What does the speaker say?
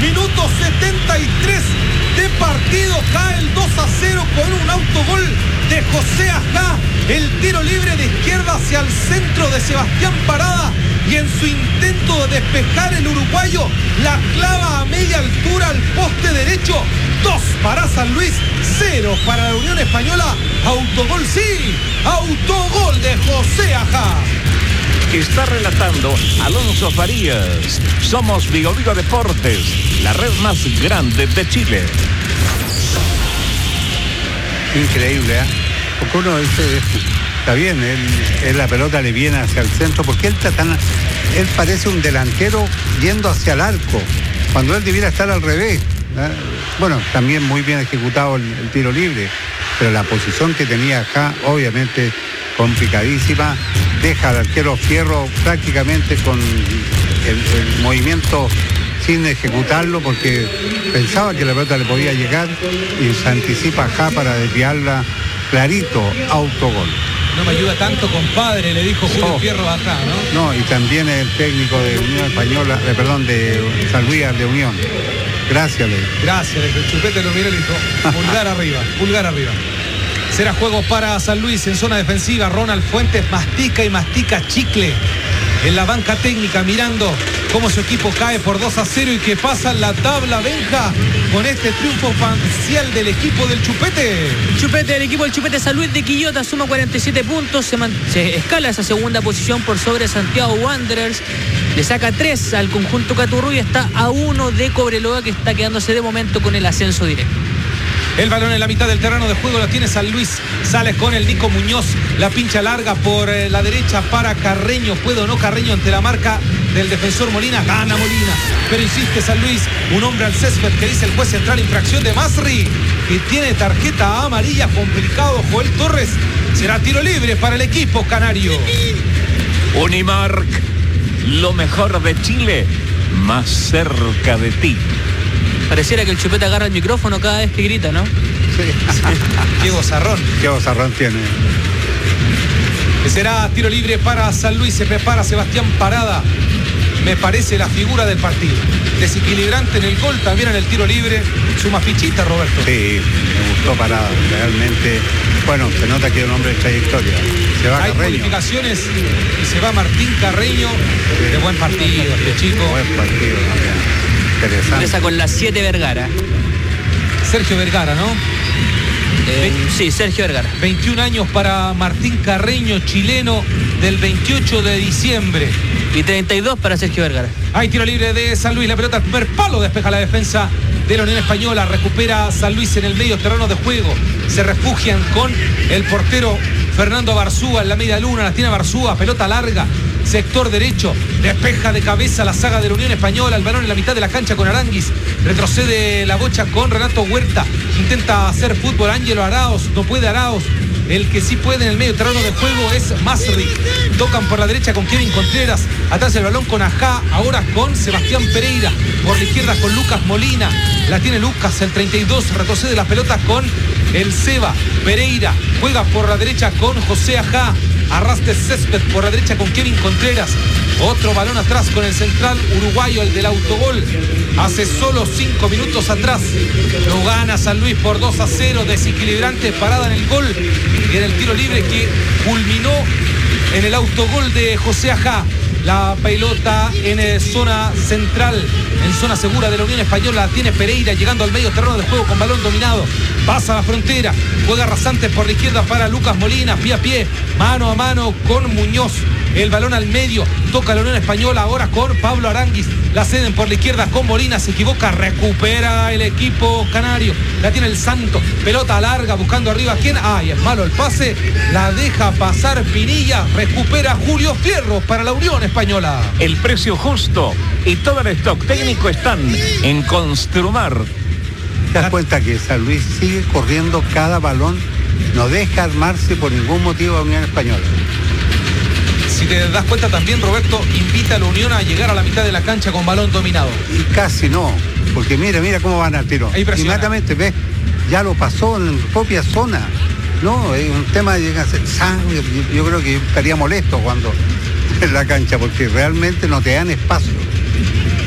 Minuto 73 de partido. Cae el 2-0 con un autogol de José Ajá. El tiro libre de izquierda hacia el centro de Sebastián Parada. Y en su intento de despejar el uruguayo, la clava a media altura al poste derecho. 2 para San Luis, 0 para la Unión Española. Autogol sí, autogol de José Ajá. Está relatando Alonso Farías. Somos Vigo Vigo Deportes, la red más grande de Chile. Increíble, ¿eh? Porque uno dice, está bien, él la pelota le viene hacia el centro, porque él parece un delantero yendo hacia el arco, cuando él debiera estar al revés, ¿eh? Bueno, también muy bien ejecutado el tiro libre, pero la posición que tenía acá, obviamente complicadísima, deja al arquero Fierro prácticamente con el movimiento sin ejecutarlo, porque pensaba que la pelota le podía llegar y se anticipa acá para desviarla clarito, autogol. No me ayuda tanto, compadre, le dijo Julio Fierro acá, ¿no? No, y también el técnico de Unión Española, de San Luis de Unión. Gracias, Ley. Gracias, el Chupete lo miró y le dijo, pulgar arriba, pulgar arriba. Será juego para San Luis en zona defensiva. Ronald Fuentes mastica y mastica chicle en la banca técnica, mirando cómo su equipo cae por 2-0 y que pasa la tabla, Benja, con este triunfo parcial del equipo del Chupete. El equipo del Chupete San Luis de Quillota suma 47 puntos, se escala esa segunda posición por sobre Santiago Wanderers, le saca 3 al conjunto Caturru y está a 1 de Cobreloa, que está quedándose de momento con el ascenso directo. El balón en la mitad del terreno de juego lo tiene San Luis. Sale con el Nico Muñoz. La pincha larga por la derecha para Carreño. ¿Puede o no Carreño ante la marca del defensor Molina? Gana Molina. Pero insiste San Luis. Un hombre al césped que dice el juez central. Infracción de Masri, que tiene tarjeta amarilla. Complicado Joel Torres. Será tiro libre para el equipo canario. Unimark, lo mejor de Chile, más cerca de ti. Pareciera que el Chupete agarra el micrófono cada vez que grita, ¿no? Sí. Qué gozarrón. Qué gozarrón tiene. Será tiro libre para San Luis. Se prepara Sebastián Parada. Me parece la figura del partido. Desequilibrante en el gol, también en el tiro libre. Suma fichita, Roberto. Sí, me gustó Parada. Realmente, bueno, se nota que es un hombre de trayectoria. Se va Hay Carreño. modificaciones y se va Martín Carreño. Sí. De buen partido este chico. Buen partido también. Interesante. Empieza con las 7 Vergara. Sergio Vergara, ¿no? Sí, Sergio Vergara. 21 años para Martín Carreño, chileno, del 28 de diciembre. Y 32 para Sergio Vergara. Hay tiro libre de San Luis. La pelota al primer palo, despeja la defensa de la Unión Española. Recupera San Luis en el medio terreno de juego. Se refugian con el portero Fernando Barzúa en la media luna. La tiene Barzúa, pelota larga. Sector derecho, despeja de cabeza la saga de la Unión Española, el balón en la mitad de la cancha con Aranguis, retrocede la bocha con Renato Huerta, intenta hacer fútbol Ángelo Araos, no puede Araos, el que sí puede en el medio terreno de juego es Masri, tocan por la derecha con Kevin Contreras, atrás el balón con Ajá, ahora con Sebastián Pereira, por la izquierda con Lucas Molina, la tiene Lucas, el 32, retrocede la pelota con el Seba, Pereira, juega por la derecha con José Ajá, arrastre césped por la derecha con Kevin Contreras, otro balón atrás con el central uruguayo, el del autogol, hace solo 5 minutos atrás, lo gana San Luis por 2-0, desequilibrante parada en el gol, y en el tiro libre que culminó en el autogol de José Ajá. La pelota en zona central, en zona segura de la Unión Española, la tiene Pereira llegando al medio terreno de juego con balón dominado. Pasa a la frontera, juega rasante por la izquierda para Lucas Molina, pie a pie, mano a mano con Muñoz. El balón al medio, toca la Unión Española ahora con Pablo Aranguis. La ceden por la izquierda con Molina, se equivoca, recupera el equipo canario. La tiene el Santo, pelota larga buscando arriba. ¿Quién? Ay, es malo el pase, la deja pasar Pinilla, recupera Julio Fierro para la Unión Española. El precio justo y todo el stock técnico están en Construmar. ¿Te das cuenta que San Luis sigue corriendo cada balón? No deja armarse por ningún motivo a Unión Española. Si te das cuenta también, Roberto, invita a la Unión a llegar a la mitad de la cancha con balón dominado. Y casi no, porque mira cómo van al tiro. Inmediatamente, ves, ya lo pasó en la propia zona. No, es un tema de llegar a ser sangre. Yo creo que estaría molesto cuando en la cancha, porque realmente no te dan espacio.